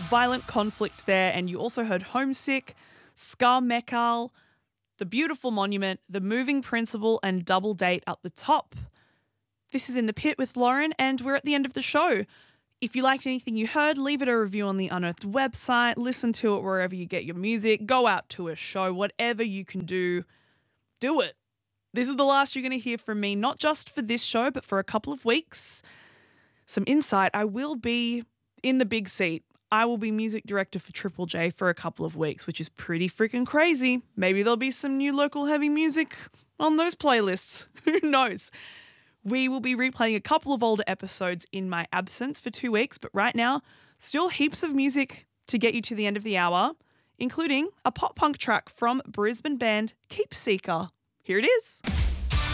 violent conflict there, and you also heard Homesick, Ska Mekal, The Beautiful Monument, The Moving Principle, and Double Date up the top. This is In the Pit with Lauren, and we're at the end of the show. If you liked anything you heard, leave it a review on the Unearthed website, listen to it wherever you get your music, go out to a show, whatever you can do it. This is the last you're going to hear from me, not just for this show, but for a couple of weeks. Some insight, I will be in the big seat. I will be music director for Triple J for a couple of weeks, which is pretty freaking crazy. Maybe there'll be some new local heavy music on those playlists. Who knows? We will be replaying a couple of older episodes in my absence for 2 weeks, but right now, still heaps of music to get you to the end of the hour, including a pop punk track from Brisbane band Keepseeker. Here it is.